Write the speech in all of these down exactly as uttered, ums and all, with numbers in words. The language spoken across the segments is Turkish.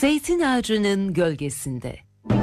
Zeytin ağacının gölgesinde.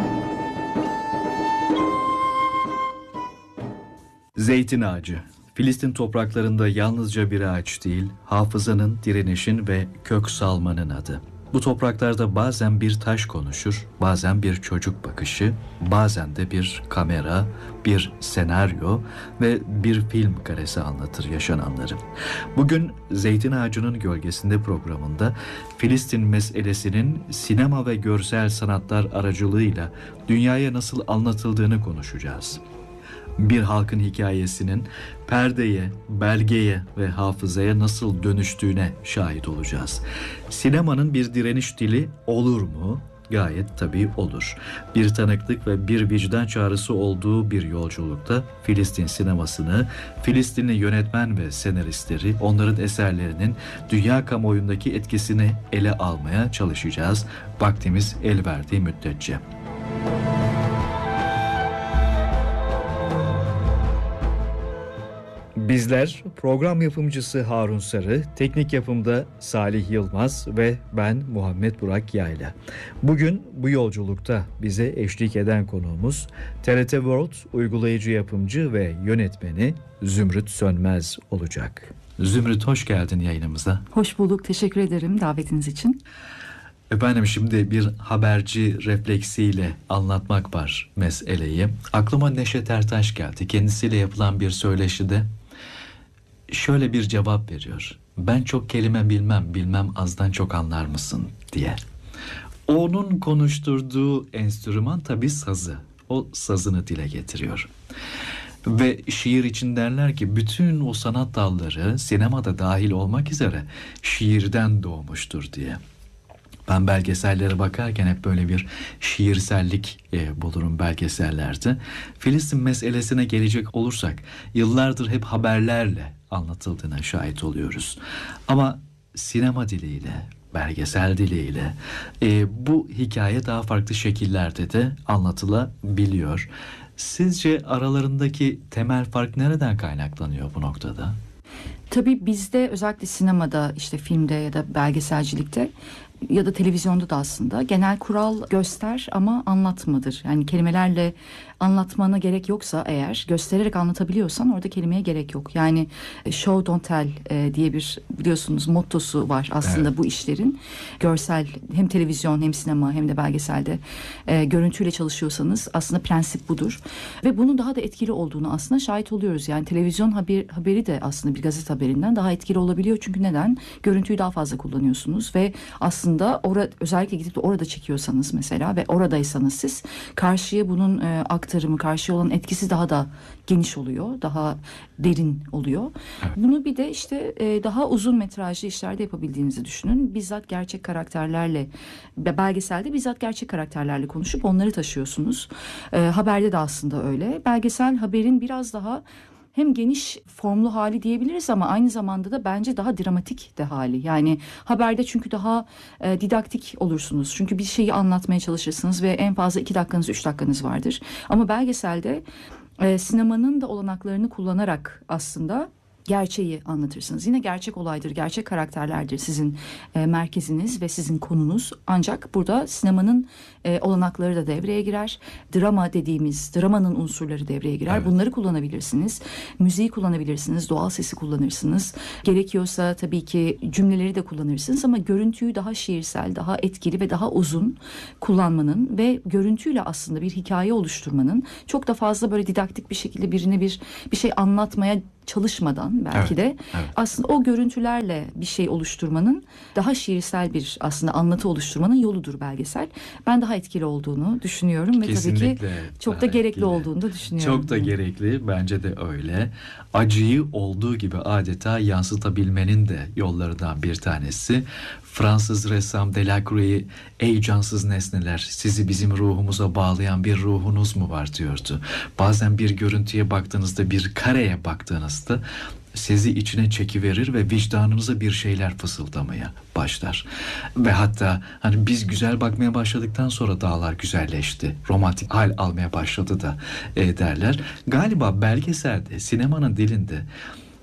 Zeytin ağacı, Filistin topraklarında yalnızca bir ağaç değil, hafızanın, direnişin ve kök salmanın adı. Bu topraklarda bazen bir taş konuşur, bazen bir çocuk bakışı, bazen de bir kamera, bir senaryo ve bir film karesi anlatır yaşananları. Bugün Zeytin Ağacı'nın Gölgesinde programında Filistin meselesinin sinema ve görsel sanatlar aracılığıyla dünyaya nasıl anlatıldığını konuşacağız. Bir halkın hikayesinin perdeye, belgeye ve hafızaya nasıl dönüştüğüne şahit olacağız. Sinemanın bir direniş dili olur mu? Gayet tabii olur. Bir tanıklık ve bir vicdan çağrısı olduğu bir yolculukta Filistin sinemasını, Filistinli yönetmen ve senaristleri, onların eserlerinin dünya kamuoyundaki etkisini ele almaya çalışacağız. Vaktimiz el verdiği müddetçe. Bizler program yapımcısı Harun Sarı, teknik yapımda Salih Yılmaz ve ben Muhammed Burak Yayla. Bugün bu yolculukta bize eşlik eden konuğumuz T R T World uygulayıcı yapımcı ve yönetmeni Zümrüt Sönmez olacak. Zümrüt, hoş geldin yayınımıza. Hoş bulduk, teşekkür ederim davetiniz için. Efendim, şimdi bir haberci refleksiyle anlatmak var meseleyi. Aklıma Neşet Ertaş geldi. Kendisiyle yapılan bir söyleşide şöyle bir cevap veriyor: ben çok kelime bilmem, bilmem azdan çok anlar mısın diye. Onun konuşturduğu enstrüman tabii sazı. O sazını dile getiriyor. Ve şiir için derler ki bütün o sanat dalları, sinemada dahil olmak üzere, şiirden doğmuştur diye. Ben belgesellere bakarken hep böyle bir şiirsellik e, bulurum belgesellerde. Filistin meselesine gelecek olursak, yıllardır hep haberlerle anlatıldığına şahit oluyoruz. Ama sinema diliyle, belgesel diliyle e, bu hikaye daha farklı şekillerde de anlatılabiliyor. Sizce aralarındaki temel fark nereden kaynaklanıyor bu noktada? Tabii bizde, özellikle sinemada, işte filmde ya da belgeselcilikte ya da televizyonda da aslında genel kural göster ama anlatmadır. Yani kelimelerle anlatmana gerek yoksa, eğer göstererek anlatabiliyorsan orada kelimeye gerek yok. Yani show don't tell e, diye bir, biliyorsunuz, mottosu var aslında, evet. Bu işlerin görsel, hem televizyon hem sinema hem de belgeselde e, görüntüyle çalışıyorsanız aslında prensip budur. Ve bunun daha da etkili olduğunu aslında şahit oluyoruz. Yani televizyon haber, haberi de aslında bir gazete haberinden daha etkili olabiliyor. Çünkü neden? Görüntüyü daha fazla kullanıyorsunuz ve aslında orada, özellikle gidip de orada çekiyorsanız mesela ve oradaysanız siz, karşıya bunun e, aktarımı, karşıya olan etkisi daha da geniş oluyor, daha derin oluyor. Evet. Bunu bir de işte e, daha uzun metrajlı işlerde yapabildiğinizi düşünün. Bizzat gerçek karakterlerle, belgeselde bizzat gerçek karakterlerle konuşup onları taşıyorsunuz. E, haberde de aslında öyle. Belgesel haberin biraz daha hem geniş formlu hali diyebiliriz ama aynı zamanda da bence daha dramatik de hali. Yani haberde çünkü daha e, didaktik olursunuz. Çünkü bir şeyi anlatmaya çalışırsınız ve en fazla iki dakikanız, üç dakikanız vardır. Ama belgeselde e, sinemanın da olanaklarını kullanarak aslında gerçeği anlatırsınız. Yine gerçek olaydır, gerçek karakterlerdir sizin e, merkeziniz ve sizin konunuz. Ancak burada sinemanın e, olanakları da devreye girer. Drama dediğimiz, dramanın unsurları devreye girer. Evet. Bunları kullanabilirsiniz. Müziği kullanabilirsiniz, doğal sesi kullanırsınız. Gerekiyorsa tabii ki cümleleri de kullanırsınız ama görüntüyü daha şiirsel, daha etkili ve daha uzun kullanmanın ve görüntüyle aslında bir hikaye oluşturmanın, çok da fazla böyle didaktik bir şekilde birine bir bir şey anlatmaya çalışmadan belki evet, de evet. aslında o görüntülerle bir şey oluşturmanın, daha şiirsel bir aslında anlatı oluşturmanın yoludur belgesel. Ben daha etkili olduğunu düşünüyorum ve kesinlikle tabii ki çok da gerekli etkili. olduğunu da düşünüyorum. Çok da gerekli, bence de öyle. Acıyı olduğu gibi adeta yansıtabilmenin de yollarından bir tanesi. Fransız ressam Delacroix'i "Ey cansız nesneler, sizi bizim ruhumuza bağlayan bir ruhunuz mu var?" diyordu. Bazen bir görüntüye baktığınızda, bir kareye baktığınızda sizi içine çekiverir ve vicdanınıza bir şeyler fısıldamaya başlar. Ve hatta hani biz güzel bakmaya başladıktan sonra dağlar güzelleşti, romantik hal almaya başladı da e, derler. Galiba belgeselde, sinemanın dilinde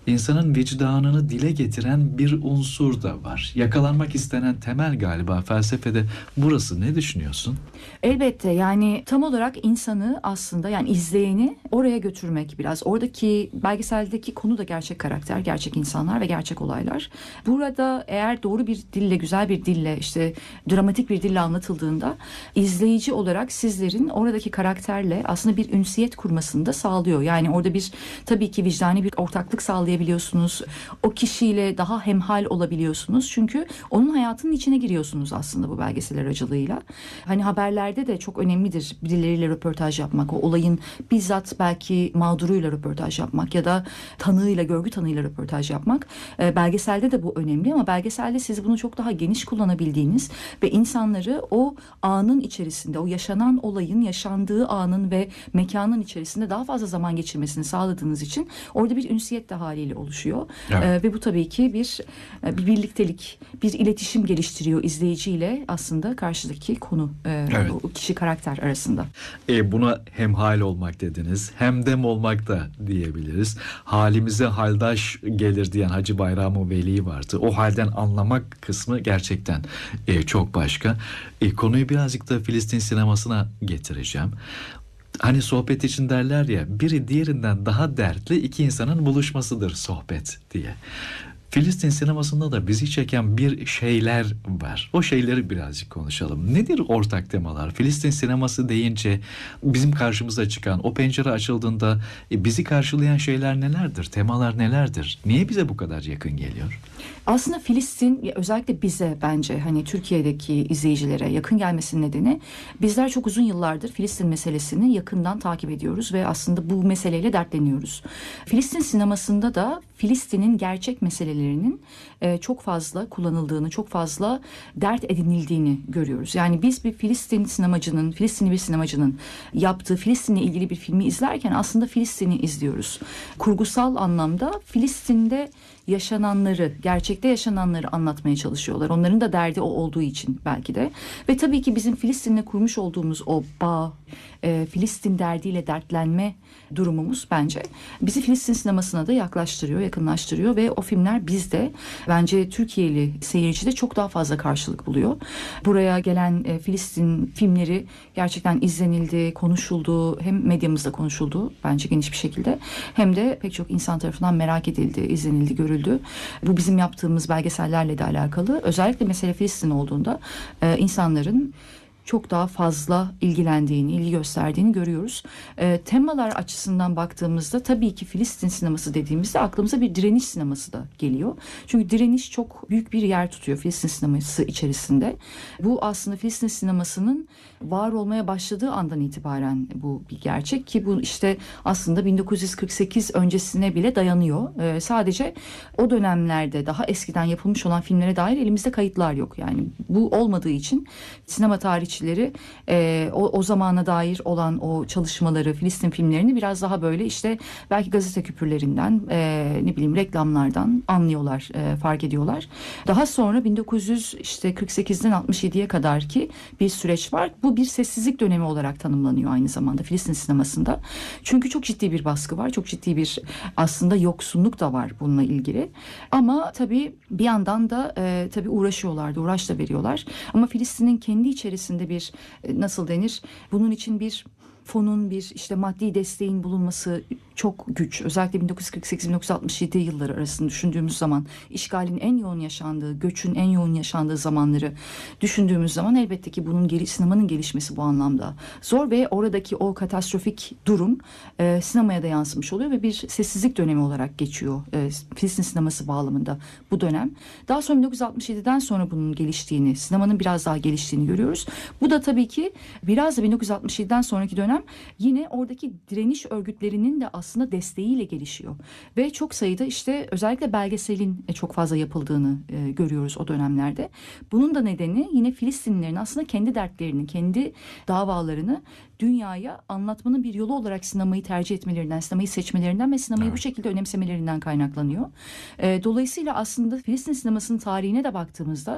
insanın vicdanını dile getiren bir unsur da var. Yakalanmak istenen temel galiba felsefede burası. Ne düşünüyorsun? Elbette, yani tam olarak insanı aslında, yani izleyeni oraya götürmek biraz. Oradaki belgeseldeki konu da gerçek karakter, gerçek insanlar ve gerçek olaylar. Burada eğer doğru bir dille, güzel bir dille, işte dramatik bir dille anlatıldığında izleyici olarak sizlerin oradaki karakterle aslında bir ünsiyet kurmasını da sağlıyor. Yani orada bir, tabii ki vicdani bir ortaklık sağlayabiliyorsunuz. O kişiyle daha hemhal olabiliyorsunuz. Çünkü onun hayatının içine giriyorsunuz aslında bu belgesel aracılığıyla. Hani haberlerde de çok önemlidir birileriyle röportaj yapmak, o olayın bizzat belki mağduruyla röportaj yapmak ya da tanığıyla, görgü tanığıyla röportaj yapmak. E, belgeselde de bu önemli ama belgeselde siz bunu çok daha geniş kullanabildiğiniz ve insanları o anın içerisinde, o yaşanan olayın, yaşandığı anın ve mekanın içerisinde daha fazla zaman geçirmesini sağladığınız için orada bir ünsiyet de haliyle oluşuyor. Evet. E, ve bu tabii ki bir, bir birliktelik, bir iletişim geliştiriyor izleyiciyle aslında karşıdaki konu, e, Evet. o kişi karakter arasında. E, buna hemhal olmak dediniz. Hemdem olmak da diyebiliriz. Halimize haldaş gelir diyen Hacı Bayram Veli vardı. O halden anlamak kısmı gerçekten e, çok başka. E, konuyu birazcık da Filistin sinemasına getireceğim. Hani sohbet için derler ya, biri diğerinden daha dertli iki insanın buluşmasıdır sohbet diye. Filistin sinemasında da bizi çeken bir şeyler var. O şeyleri birazcık konuşalım. Nedir ortak temalar? Filistin sineması deyince bizim karşımıza çıkan, o pencere açıldığında e, bizi karşılayan şeyler nelerdir? Temalar nelerdir? Niye bize bu kadar yakın geliyor? Aslında Filistin özellikle bize, bence hani Türkiye'deki izleyicilere yakın gelmesinin nedeni, bizler çok uzun yıllardır Filistin meselesini yakından takip ediyoruz ve aslında bu meseleyle dertleniyoruz. Filistin sinemasında da Filistin'in gerçek meselelerinin e, çok fazla kullanıldığını, çok fazla dert edinildiğini görüyoruz. Yani biz bir Filistin sinemacının, Filistinli bir sinemacının yaptığı Filistin'le ilgili bir filmi izlerken aslında Filistin'i izliyoruz. Kurgusal anlamda Filistin'de yaşananları, gerçekte yaşananları anlatmaya çalışıyorlar. Onların da derdi o olduğu için belki de. Ve tabii ki bizim Filistin'le kurmuş olduğumuz o bağ, e, Filistin derdiyle dertlenme durumumuz bence bizi Filistin sinemasına da yaklaştırıyor, yakınlaştırıyor ve o filmler bizde, bence Türkiye'li seyircide çok daha fazla karşılık buluyor. Buraya gelen e, Filistin filmleri gerçekten izlenildi, konuşuldu, hem medyamızda konuşuldu bence geniş bir şekilde, hem de pek çok insan tarafından merak edildi, izlenildi, görüldü. Bu bizim yaptığımız belgesellerle de alakalı. Özellikle mesele Filistin olduğunda e, insanların çok daha fazla ilgilendiğini, ilgi gösterdiğini görüyoruz. E, temalar açısından baktığımızda tabii ki Filistin sineması dediğimizde aklımıza bir direniş sineması da geliyor. Çünkü direniş çok büyük bir yer tutuyor Filistin sineması içerisinde. Bu aslında Filistin sinemasının var olmaya başladığı andan itibaren bu bir gerçek ki bu işte aslında bin dokuz yüz kırk sekiz öncesine bile dayanıyor. E, sadece o dönemlerde daha eskiden yapılmış olan filmlere dair elimizde kayıtlar yok. Yani bu olmadığı için sinema tarihçileri e, o, o zamana dair olan o çalışmaları, Filistin filmlerini biraz daha böyle işte belki gazete küpürlerinden, e, ne bileyim reklamlardan anlıyorlar, e, fark ediyorlar. Daha sonra bin dokuz yüz kırk sekizden altmış yediye kadar ki bir süreç var. Bu bir sessizlik dönemi olarak tanımlanıyor aynı zamanda Filistin sinemasında. Çünkü çok ciddi bir baskı var, çok ciddi bir aslında yoksunluk da var bununla ilgili. Ama tabii bir yandan da e, tabii uğraşıyorlar, uğraş da veriyorlar. Ama Filistin'in kendi içerisinde bir nasıl denir? Bunun için bir fonun, bir işte maddi desteğin bulunması çok güç. Özellikle bin dokuz yüz kırk sekiz bin dokuz yüz altmış yedi yılları arasında düşündüğümüz zaman, işgalin en yoğun yaşandığı, göçün en yoğun yaşandığı zamanları düşündüğümüz zaman elbette ki bunun geri, sinemanın gelişmesi bu anlamda zor ve oradaki o katastrofik durum e, sinemaya da yansımış oluyor ve bir sessizlik dönemi olarak geçiyor e, Filistin sineması bağlamında bu dönem. Daha sonra bin dokuz yüz altmış yediden sonra bunun geliştiğini, sinemanın biraz daha geliştiğini görüyoruz. Bu da tabii ki biraz da bin dokuz yüz altmış yediden sonraki dönem yine oradaki direniş örgütlerinin de aslında desteğiyle gelişiyor. Ve çok sayıda işte özellikle belgeselin çok fazla yapıldığını e, görüyoruz o dönemlerde. Bunun da nedeni yine Filistinlilerin aslında kendi dertlerini, kendi davalarını dünyaya anlatmanın bir yolu olarak sinemayı tercih etmelerinden, sinemayı seçmelerinden ve sinemayı evet. bu şekilde önemsemelerinden kaynaklanıyor. E, dolayısıyla aslında Filistin sinemasının tarihine de baktığımızda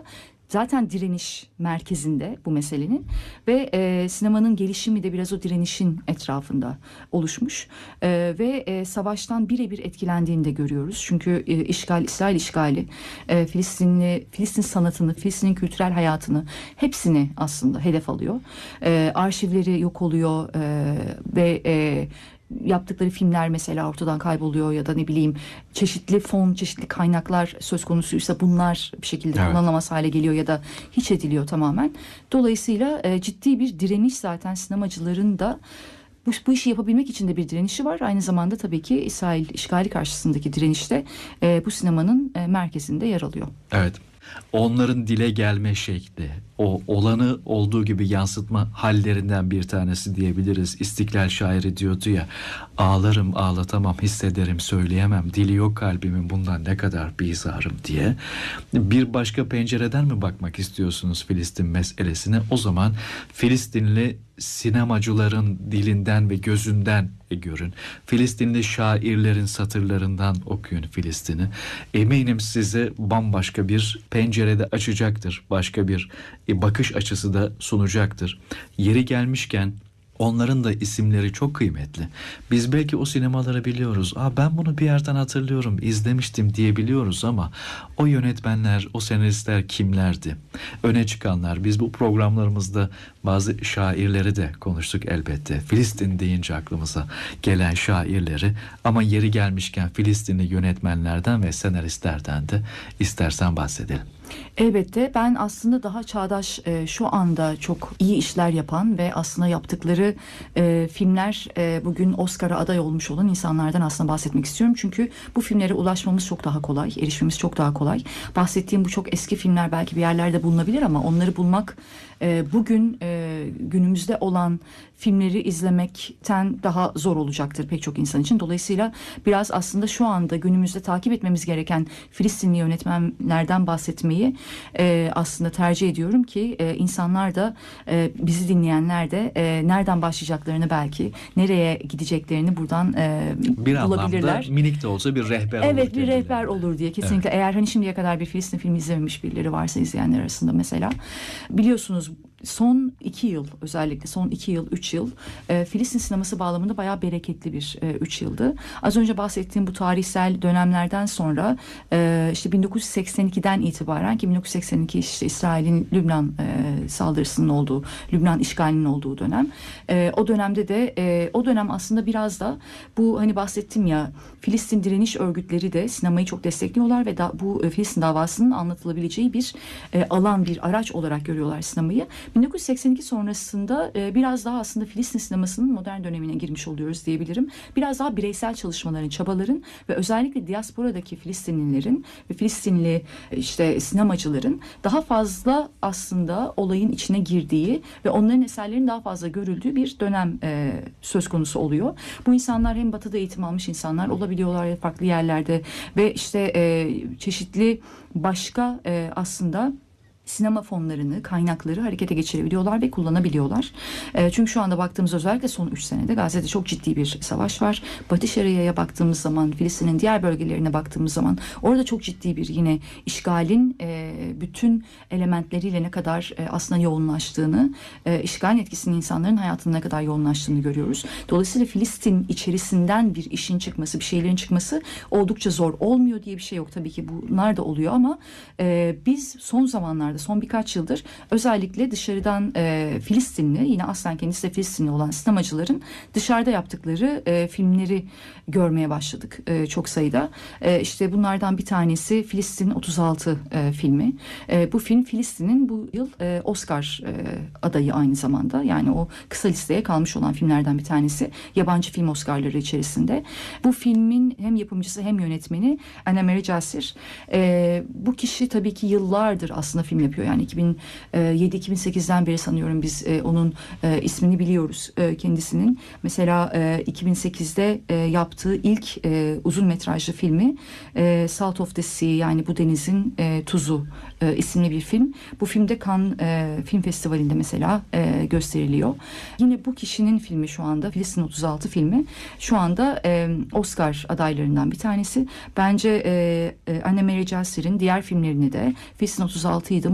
zaten direniş merkezinde bu meselenin ve e, sinemanın gelişimi de biraz o direnişin etrafında oluşmuş e, ve e, savaştan birebir etkilendiğini de görüyoruz. Çünkü e, işgal, İsrail işgali e, Filistinli, Filistin sanatını, Filistin'in kültürel hayatını hepsini aslında hedef alıyor. E, arşivleri yok oluyor e, ve e, yaptıkları filmler mesela ortadan kayboluyor ya da ne bileyim çeşitli fon, çeşitli kaynaklar söz konusuysa bunlar bir şekilde Evet. kullanılamaz hale geliyor ya da hiç ediliyor tamamen. Dolayısıyla e, ciddi bir direniş zaten sinemacıların da bu, bu işi yapabilmek için de bir direnişi var. Aynı zamanda tabii ki İsrail işgali karşısındaki direnişte e, bu sinemanın e, merkezinde yer alıyor. Evet. Onların dile gelme şekli, o olanı olduğu gibi yansıtma hallerinden bir tanesi diyebiliriz. İstiklal şairi diyordu ya, ağlarım ağlatamam, hissederim söyleyemem, dili yok kalbimin, bundan ne kadar bizarım diye. Bir başka pencereden mi bakmak istiyorsunuz Filistin meselesine? O zaman Filistinli sinemacıların dilinden ve gözünden görün. Filistinli şairlerin satırlarından okuyun Filistin'i. Eminim size bambaşka bir pencerede açacaktır. Başka bir bakış açısı da sunacaktır. Yeri gelmişken onların da isimleri çok kıymetli. Biz belki o sinemaları biliyoruz. Aa, ben bunu bir yerden hatırlıyorum, izlemiştim diyebiliyoruz ama o yönetmenler, o senaristler kimlerdi? Öne çıkanlar. Biz bu programlarımızda bazı şairleri de konuştuk elbette. Filistin deyince aklımıza gelen şairleri, ama yeri gelmişken Filistinli yönetmenlerden ve senaristlerden de istersen bahsedelim. Elbette ben aslında daha çağdaş e, şu anda çok iyi işler yapan ve aslında yaptıkları e, filmler e, bugün Oscar'a aday olmuş olan insanlardan aslında bahsetmek istiyorum. Çünkü bu filmlere ulaşmamız çok daha kolay, erişmemiz çok daha kolay. Bahsettiğim bu çok eski filmler belki bir yerlerde bulunabilir ama onları bulmak e, bugün e, günümüzde olan filmleri izlemekten daha zor olacaktır pek çok insan için. Dolayısıyla biraz aslında şu anda günümüzde takip etmemiz gereken Filistinli yönetmenlerden bahsetmeyi e, aslında tercih ediyorum ki e, insanlar da e, bizi dinleyenler de e, nereden başlayacaklarını, belki nereye gideceklerini buradan e, bir bulabilirler. anlamda minik de olsa bir rehber olur. Evet, bir kendilerine. rehber olur diye kesinlikle. Evet. Eğer hani şimdiye kadar bir Filistin filmi izlememiş birileri varsa izleyenler arasında mesela, biliyorsunuz son iki yıl, özellikle son iki yıl, üç yıl e, Filistin sineması bağlamında bayağı bereketli bir e, üç yıldı. Az önce bahsettiğim bu tarihsel dönemlerden sonra e, işte bin dokuz yüz seksen ikiden itibaren, ki bin dokuz yüz seksen iki işte İsrail'in Lübnan e, saldırısının olduğu, Lübnan işgalinin olduğu dönem. E, o dönemde de e, o dönem aslında biraz da bu hani bahsettim ya, Filistin direniş örgütleri de sinemayı çok destekliyorlar ve da, bu e, Filistin davasının anlatılabileceği bir e, alan, bir araç olarak görüyorlar sinemayı. bin dokuz yüz seksen iki sonrasında e, biraz daha aslında Filistin sinemasının modern dönemine girmiş oluyoruz diyebilirim. Biraz daha bireysel çalışmaların, çabaların ve özellikle diasporadaki Filistinlilerin ve Filistinli e, işte sinemacıların daha fazla aslında olayın içine girdiği ve onların eserlerinin daha fazla görüldüğü bir dönem e, söz konusu oluyor. Bu insanlar hem batıda eğitim almış insanlar olabiliyorlar, farklı yerlerde ve işte e, çeşitli başka e, aslında sinema fonlarını, kaynakları harekete geçirebiliyorlar ve kullanabiliyorlar. E, çünkü şu anda baktığımız, özellikle son üç senede Gazze'de çok ciddi bir savaş var. Batı Şeria'ya baktığımız zaman, Filistin'in diğer bölgelerine baktığımız zaman orada çok ciddi bir yine işgalin e, bütün elementleriyle ne kadar e, aslında yoğunlaştığını, e, işgalin etkisinin insanların hayatına ne kadar yoğunlaştığını görüyoruz. Dolayısıyla Filistin içerisinden bir işin çıkması, bir şeylerin çıkması oldukça zor. Olmuyor diye bir şey yok. Tabii ki bunlar da oluyor ama e, biz son zamanlarda, son birkaç yıldır özellikle dışarıdan e, Filistinli, yine aslen kendisi de Filistinli olan sinemacıların dışarıda yaptıkları e, filmleri görmeye başladık e, çok sayıda. E, işte bunlardan bir tanesi Filistin otuz altı e, filmi. E, bu film Filistin'in bu yıl e, Oscar e, adayı aynı zamanda. Yani o kısa listeye kalmış olan filmlerden bir tanesi. Yabancı film Oscar'ları içerisinde. Bu filmin hem yapımcısı hem yönetmeni Anna Mary Jasser. E, bu kişi tabii ki yıllardır aslında film yapıyor. Yani iki bin yedi iki bin sekizden beri sanıyorum biz e, onun e, ismini biliyoruz e, kendisinin. Mesela e, iki bin sekizde e, yaptığı ilk e, uzun metrajlı filmi e, Salt of the Sea, yani bu denizin e, tuzu e, isimli bir film. Bu filmde Cannes e, Film Festivali'nde mesela e, gösteriliyor. Yine bu kişinin filmi şu anda, Filistin otuz altı filmi şu anda e, Oscar adaylarından bir tanesi. Bence e, e, Anna Mary Jasser'in diğer filmlerini de, Filistin otuz altıydı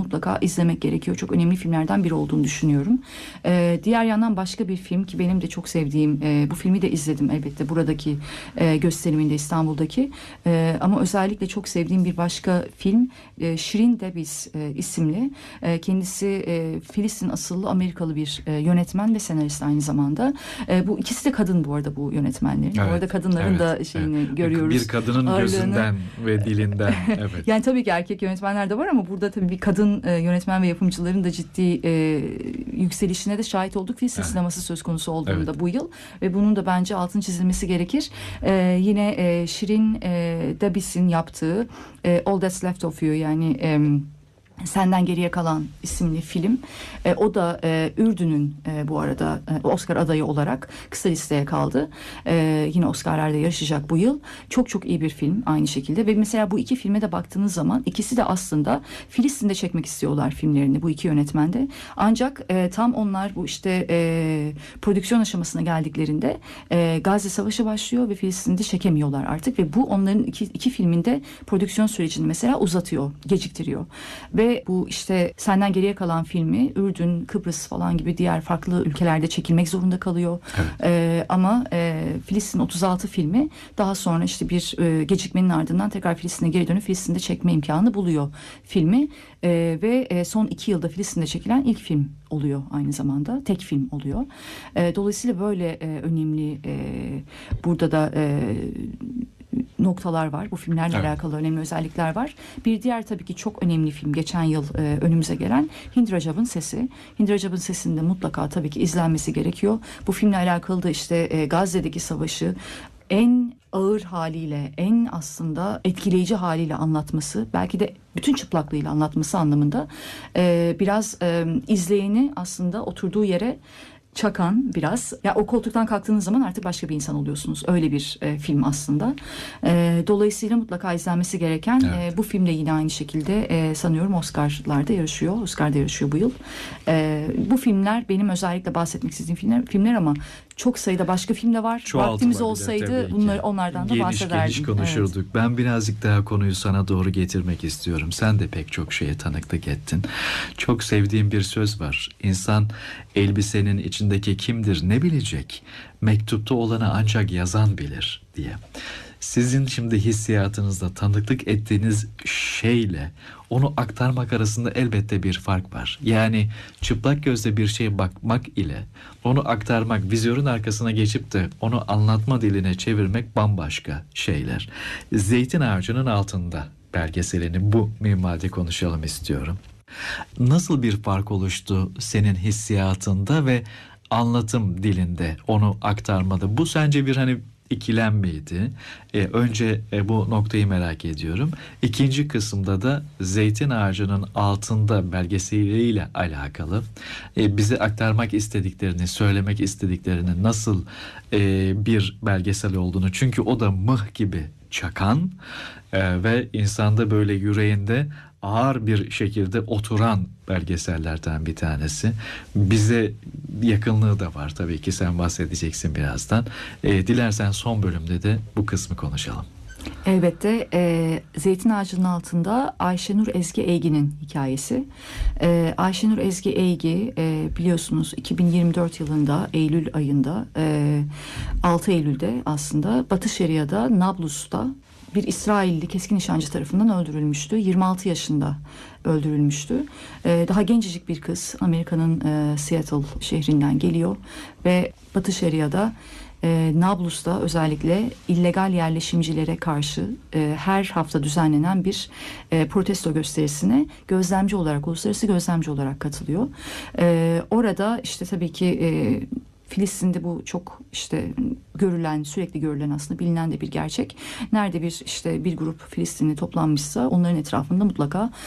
mutlaka izlemek gerekiyor. Çok önemli filmlerden biri olduğunu düşünüyorum. E, diğer yandan başka bir film ki benim de çok sevdiğim, e, bu filmi de izledim elbette buradaki e, gösteriminde, İstanbul'daki. E, ama özellikle çok sevdiğim bir başka film e, Shirin Davis e, isimli. E, kendisi e, Filistin asıllı Amerikalı bir e, yönetmen ve senarist aynı zamanda. E, bu ikisi de kadın bu arada, bu yönetmenlerin. Evet, bu arada kadınların evet, da şeyini evet. görüyoruz. Bir kadının ağırlığını. gözünden ve dilinden. Evet. Yani tabii ki erkek yönetmenler de var ama burada tabii bir kadın e, yönetmen ve yapımcıların da ciddi e, yükselişine de şahit olduk. Filistin Evet. sineması söz konusu olduğunda Evet. bu yıl ve bunun da bence altını çizilmesi gerekir. E, yine e, Shirin e, Davis'in yaptığı e, All That's Left of You, yani e, Senden Geriye Kalan isimli film. E, o da e, Ürdün'ün e, bu arada e, Oscar adayı olarak kısa listeye kaldı. E, yine Oscar'larda yarışacak bu yıl. Çok çok iyi bir film aynı şekilde ve mesela bu iki filme de baktığınız zaman ikisi de aslında Filistin'de çekmek istiyorlar filmlerini, bu iki yönetmen de. Ancak e, tam onlar bu işte e, prodüksiyon aşamasına geldiklerinde e, Gazze Savaşı başlıyor ve Filistin'de çekemiyorlar artık ve bu onların iki, iki filminde prodüksiyon sürecini mesela uzatıyor, geciktiriyor. Ve Ve bu işte Senden Geriye Kalan filmi Ürdün, Kıbrıs falan gibi diğer farklı ülkelerde çekilmek zorunda kalıyor. Evet. Ee, ama e, Filistin otuz altı filmi daha sonra işte bir e, gecikmenin ardından tekrar Filistin'e geri dönüp Filistin'de çekme imkanı buluyor filmi. E, ve e, son iki yılda Filistin'de çekilen ilk film oluyor aynı zamanda. Tek film oluyor. E, dolayısıyla böyle e, önemli e, burada da e, noktalar var. Bu filmlerle Evet. alakalı önemli özellikler var. Bir diğer tabii ki çok önemli film geçen yıl e, önümüze gelen Hind Rajab'ın Sesi. Hind Rajab'ın Sesi'nde mutlaka tabii ki izlenmesi gerekiyor. Bu filmle alakalı da işte e, Gazze'deki savaşı en ağır haliyle, en aslında etkileyici haliyle anlatması, belki de bütün çıplaklığıyla anlatması anlamında e, biraz e, izleyeni aslında oturduğu yere çakan biraz. Ya o koltuktan kalktığınız zaman artık başka bir insan oluyorsunuz. Öyle bir e, film aslında. E, dolayısıyla mutlaka izlenmesi gereken Evet. e, bu film de yine aynı şekilde e, sanıyorum Oscar'larda yarışıyor. Oscar'da yarışıyor bu yıl. E, bu filmler benim özellikle bahsetmek istediğim filmler, filmler ama çok sayıda başka film de var. Çoğaltılabilir Vaktimiz olsaydı tabii ki. bunları onlardan da geniş, bahsederdim. Geniş konuşurduk. Evet. Ben birazcık daha konuyu sana doğru getirmek istiyorum. Sen de pek çok şeye tanıklık ettin. Çok sevdiğim bir söz var. İnsan elbisenin içindeki kimdir ne bilecek? Mektupta olanı ancak yazan bilir diye. Sizin şimdi hissiyatınızda tanıklık ettiğiniz şeyle onu aktarmak arasında elbette bir fark var. Yani çıplak gözle bir şeye bakmak ile onu aktarmak, vizörün arkasına geçip de onu anlatma diline çevirmek bambaşka şeyler. Zeytin Ağacı'nın Altında belgeselini bu minvalde konuşalım istiyorum. Nasıl bir fark oluştu senin hissiyatında ve anlatım dilinde onu aktarmada? Bu sence bir hani ikilem miydi? Ee, önce e, bu noktayı merak ediyorum. İkinci kısımda da Zeytin Ağacı'nın Altında belgeseliyle alakalı e, bize aktarmak istediklerini, söylemek istediklerini, nasıl e, bir belgesel olduğunu. Çünkü o da mıh gibi çakan e, ve insanda böyle yüreğinde ağır bir şekilde oturan belgesellerden bir tanesi. Bize yakınlığı da var tabii ki, sen bahsedeceksin birazdan. E, dilersen son bölümde de bu kısmı konuşalım. Elbette e, Zeytin Ağacı'nın Altında Ayşenur Ezgi Eygi'nin hikayesi. E, Ayşenur Ezgi Eygi e, biliyorsunuz iki bin yirmi dört yılında Eylül ayında e, altı Eylül'de aslında Batı Şeria'da Nablus'ta bir İsrailli keskin nişancı tarafından öldürülmüştü. yirmi altı yaşında öldürülmüştü. Ee, daha gencecik bir kız, Amerika'nın e, Seattle şehrinden geliyor ve Batı Şeria'da e, Nablus'ta özellikle illegal yerleşimcilere karşı e, her hafta düzenlenen bir e, protesto gösterisine gözlemci olarak, uluslararası gözlemci olarak katılıyor. E, orada işte tabii ki e, Filistin'de bu çok işte görülen, sürekli görülen, aslında bilinen de bir gerçek. Nerede bir işte bir grup Filistinli toplanmışsa onların etrafında mutlaka